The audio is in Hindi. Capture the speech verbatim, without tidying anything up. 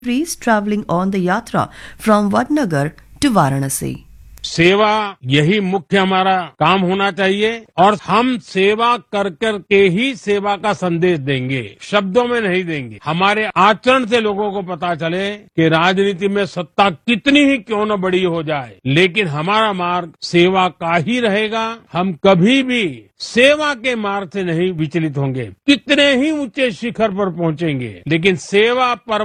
Priests traveling on the yatra from Vadnagar to Varanasi. सेवा यही मुख्य हमारा काम होना चाहिए और हम सेवा कर कर के ही सेवा का संदेश देंगे, शब्दों में नहीं देंगे। हमारे आचरण से लोगों को पता चले कि राजनीति में सत्ता कितनी ही क्यों न बड़ी हो जाए, लेकिन हमारा मार्ग सेवा का ही रहेगा। हम कभी भी सेवा के मार्ग से नहीं विचलित होंगे। कितने ही ऊंचे शिखर पर पहुंचेंगे, लेकिन सेवा पर